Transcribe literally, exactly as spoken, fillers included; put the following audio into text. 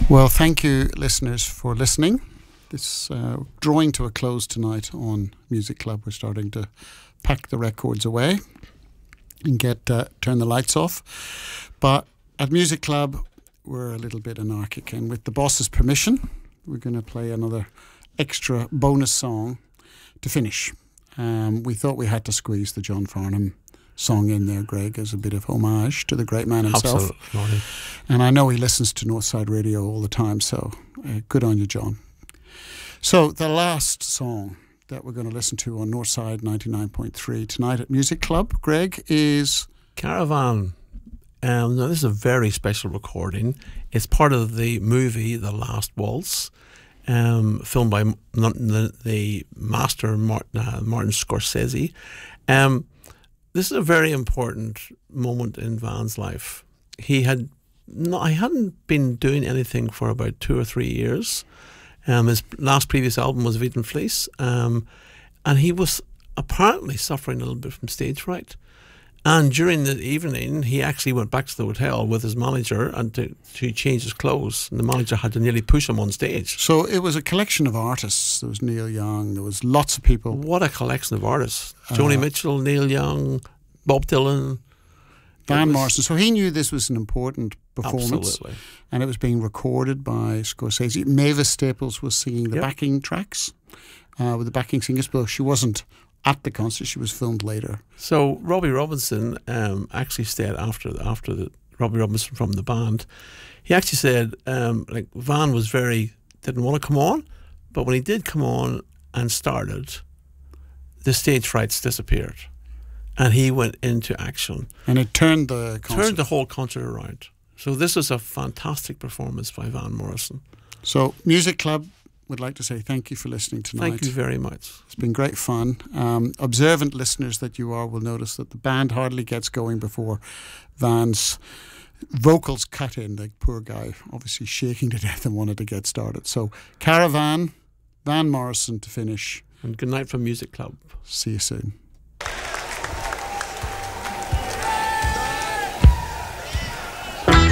Well, thank you, listeners, for listening. It's uh, drawing to a close tonight on Music Club. We're starting to pack the records away and get uh, turn the lights off. But at Music Club, we're a little bit anarchic, and with the boss's permission, we're going to play another extra bonus song to finish. Um, we thought we had to squeeze the John Farnham song in there, Greg, as a bit of homage to the great man himself. Absolutely. And I know he listens to Northside Radio all the time, so uh, good on you, John. So the last song that we're going to listen to on Northside ninety-nine point three tonight at Music Club, Greg, is Caravan. Um, now, this is a very special recording. It's part of the movie The Last Waltz, um, filmed by m- the, the master Martin, uh, Martin Scorsese. Um, this is a very important moment in Van's life. He had no, I hadn't been doing anything for about two or three years. Um, his last previous album was Wheat and Fleece, um, and he was apparently suffering a little bit from stage fright. And during the evening, he actually went back to the hotel with his manager and to, to change his clothes. And the manager had to nearly push him on stage. So it was a collection of artists. There was Neil Young. There was lots of people. What a collection of artists. Joni uh, Mitchell, Neil Young, Bob Dylan. Van was, Morrison. So he knew this was an important performance. Absolutely. And it was being recorded by Scorsese. Mavis Staples was singing the yep. backing tracks uh, with the backing singers, but she wasn't at the concert. She was filmed later. So Robbie Robinson um, actually said after after the Robbie Robinson from the band, he actually said um, like Van was very didn't want to come on, but when he did come on and started, the stage frights disappeared, and he went into action. And it turned the concert. turned the whole concert around. So this is a fantastic performance by Van Morrison. So Music Club would like to say thank you for listening tonight. Thank you very much. It's been great fun. Um, observant listeners that you are will notice that the band hardly gets going before Van's vocals cut in. The poor guy obviously shaking to death and wanted to get started. So Caravan, Van Morrison to finish. And good night from Music Club. See you soon.